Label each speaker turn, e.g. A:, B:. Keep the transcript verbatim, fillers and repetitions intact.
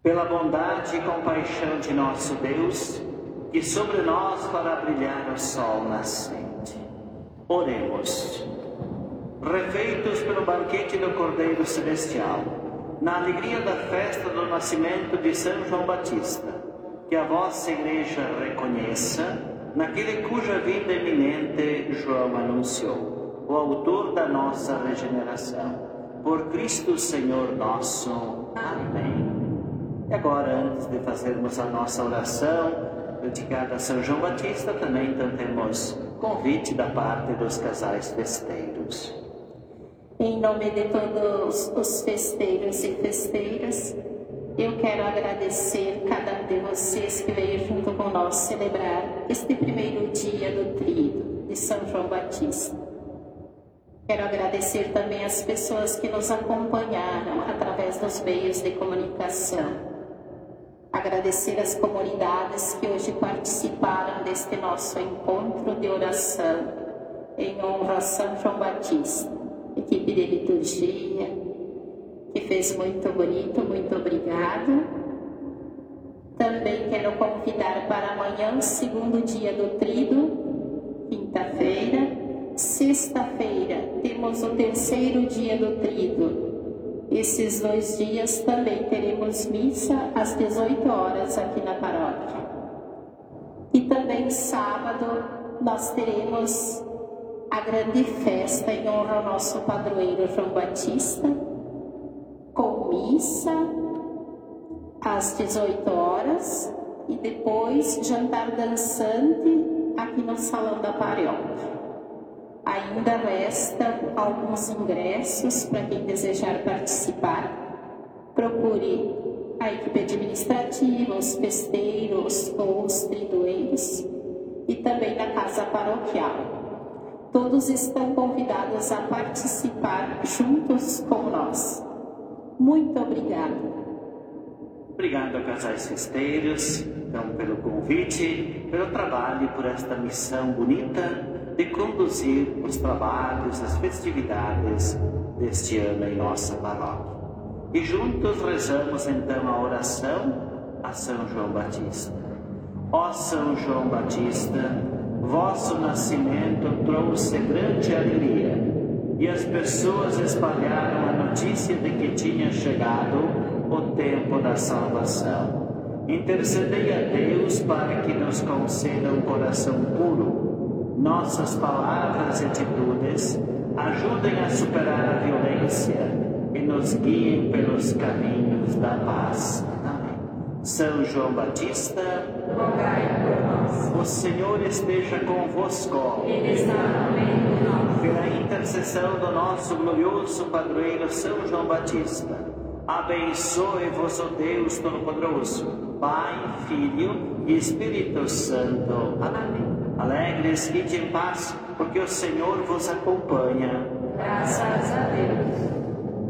A: Pela bondade e compaixão de nosso Deus, que sobre nós fará brilhar o sol nascente. Oremos. Refeitos pelo banquete do Cordeiro Celestial, na alegria da festa do nascimento de São João Batista, que a vossa Igreja reconheça naquele cuja vida eminente João anunciou, o autor da nossa regeneração. Por Cristo Senhor nosso. Amém. E agora, antes de fazermos a nossa oração dedicada a São João Batista, também então temos convite da parte dos casais festeiros.
B: Em nome de todos os festeiros e festeiras, eu quero agradecer cada um de vocês que veio junto com nós celebrar este primeiro dia do Tríduo de São João Batista. Quero agradecer também as pessoas que nos acompanharam através dos meios de comunicação. Agradecer as comunidades que hoje participaram deste nosso encontro de oração em honra a São João Batista. Equipe de liturgia, que fez muito bonito, muito obrigado. Também quero convidar para amanhã, segundo dia do Tríduo, quinta-feira. Sexta-feira temos o terceiro dia do Tríduo. Esses dois dias também teremos missa às dezoito horas aqui na paróquia. E também sábado nós teremos a grande festa em honra ao nosso padroeiro João Batista, com missa às dezoito horas e depois jantar dançante aqui no salão da paróquia. Ainda restam alguns ingressos para quem desejar participar. Procure a equipe administrativa, os festeiros ou os tridueiros e também na casa paroquial. Todos estão convidados a participar juntos com nós. Muito obrigada.
A: Obrigado a casais festeiros, então, pelo convite, pelo trabalho, por esta missão bonita de conduzir os trabalhos, as festividades deste ano em nossa paróquia. E juntos rezamos então a oração a São João Batista. Ó São João Batista, vosso nascimento trouxe grande alegria, e as pessoas espalharam a notícia de que tinha chegado o tempo da salvação. Intercedei a Deus para que nos conceda um coração puro. Nossas palavras e atitudes ajudem a superar a violência e nos guiem pelos caminhos da paz. Amém. São João Batista,
C: rogai por nós.
A: O Senhor esteja convosco.
C: Ele está no meio de nós.
A: Pela intercessão do nosso glorioso padroeiro São João Batista, abençoe-vos o Deus Todo-Poderoso, Pai, Filho e Espírito Santo. Amém. Alegres, ide em paz, porque o Senhor vos acompanha.
C: Graças a Deus.